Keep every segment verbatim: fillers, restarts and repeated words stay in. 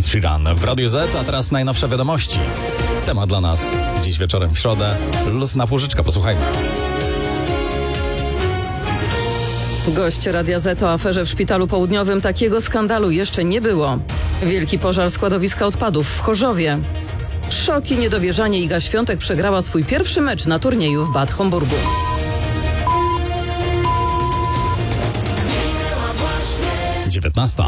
Ed Sheeran w Radiu Z, a teraz najnowsze wiadomości. Temat dla nas dziś wieczorem w środę. Luz półżyczka, posłuchajmy. Gość Radia Z o aferze w Szpitalu Południowym. Takiego skandalu jeszcze nie było. Wielki pożar składowiska odpadów w Chorzowie. Szok i niedowierzanie. Iga Świątek przegrała swój pierwszy mecz na turnieju w Bad Homburgu. dziewiętnasta.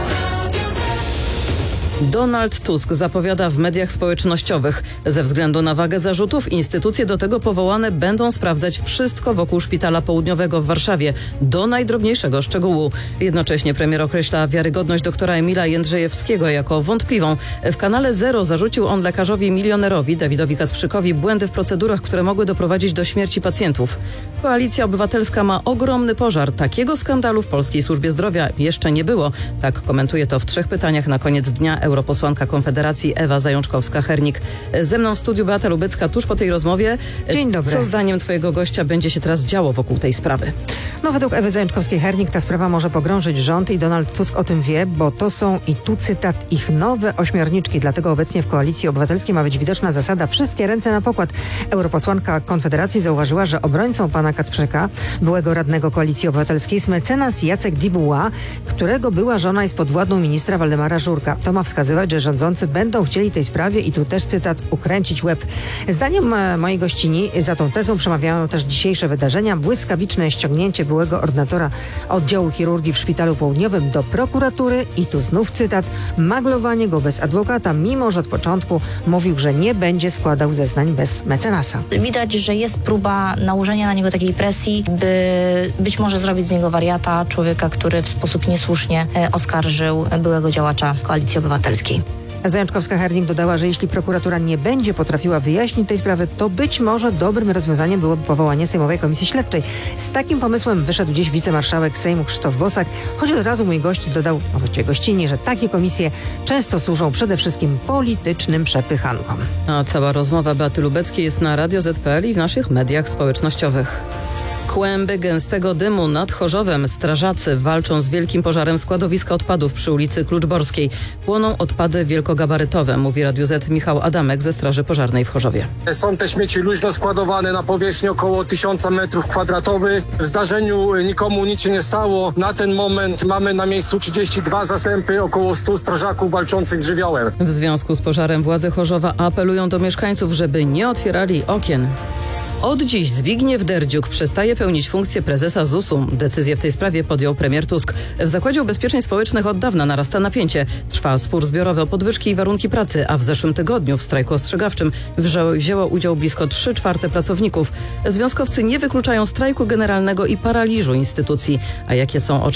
Donald Tusk zapowiada w mediach społecznościowych. Ze względu na wagę zarzutów instytucje do tego powołane będą sprawdzać wszystko wokół Szpitala Południowego w Warszawie, do najdrobniejszego szczegółu. Jednocześnie premier określa wiarygodność doktora Emila Jędrzejewskiego jako wątpliwą. W kanale Zero zarzucił on lekarzowi milionerowi Dawidowi Kasprzykowi błędy w procedurach, które mogły doprowadzić do śmierci pacjentów. Koalicja Obywatelska ma ogromny pożar. Takiego skandalu w polskiej służbie zdrowia jeszcze nie było. Tak komentuje to w trzech pytaniach na koniec dnia europosłanka Konfederacji Ewa Zajączkowska-Hernik. Ze mną w studiu Beata Lubecka tuż po tej rozmowie. Dzień dobry. Co zdaniem twojego gościa będzie się teraz działo wokół tej sprawy? No według Ewy Zajączkowskiej-Hernik ta sprawa może pogrążyć rząd i Donald Tusk o tym wie, bo to są, i tu cytat, ich nowe ośmiorniczki. Dlatego obecnie w Koalicji Obywatelskiej ma być widoczna zasada wszystkie ręce na pokład. Europosłanka Konfederacji zauważyła, że obrońcą pana Kacprzyka, byłego radnego Koalicji Obywatelskiej, jest mecenas Jacek Dibuła, którego była żona jest podwładną ministra Waldemara Żurka. To ma wskazywać, że rządzący będą chcieli tej sprawie, i tu też cytat, ukręcić łeb. Zdaniem e, mojej gościni za tą tezą przemawiają też dzisiejsze wydarzenia. Błyskawiczne ściągnięcie byłego ordynatora oddziału chirurgii w Szpitalu Południowym do prokuratury, i tu znów cytat, maglowanie go bez adwokata, mimo że od początku mówił, że nie będzie składał zeznań bez mecenasa. Widać, że jest próba nałożenia na niego takiej presji, by być może zrobić z niego wariata, człowieka, który w sposób niesłusznie e, oskarżył byłego działacza Koalicji Obywatelskiej. Zajączkowska-Hernik dodała, że jeśli prokuratura nie będzie potrafiła wyjaśnić tej sprawy, to być może dobrym rozwiązaniem byłoby powołanie Sejmowej Komisji Śledczej. Z takim pomysłem wyszedł dziś wicemarszałek Sejmu Krzysztof Bosak, choć od razu mój gość dodał, a właściwie gościni, że takie komisje często służą przede wszystkim politycznym przepychankom. A cała rozmowa Beaty Lubeckiej jest na radio zet kropka pe el i w naszych mediach społecznościowych. Kłęby gęstego dymu nad Chorzowem. Strażacy walczą z wielkim pożarem składowiska odpadów przy ulicy Kluczborskiej. Płoną odpady wielkogabarytowe, mówi Radiu Z Michał Adamek ze Straży Pożarnej w Chorzowie. Są te śmieci luźno składowane na powierzchni około tysiąca metrów kwadratowych. W zdarzeniu nikomu nic się nie stało. Na ten moment mamy na miejscu trzydzieści dwa zastępy, około stu strażaków walczących z żywiołem. W związku z pożarem władze Chorzowa apelują do mieszkańców, żeby nie otwierali okien. Od dziś Zbigniew Derdziuk przestaje pełnić funkcję prezesa zusu. Decyzję w tej sprawie podjął premier Tusk. W Zakładzie Ubezpieczeń Społecznych od dawna narasta napięcie. Trwa spór zbiorowy o podwyżki i warunki pracy, a w zeszłym tygodniu w strajku ostrzegawczym wzięło udział blisko trzy czwarte pracowników. Związkowcy nie wykluczają strajku generalnego i paraliżu instytucji. A jakie są